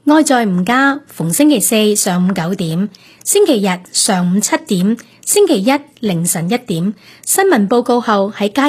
愛在吾家逢星期四上午9點，星期日上午7點，星期一凌晨1點。新聞報告後喺街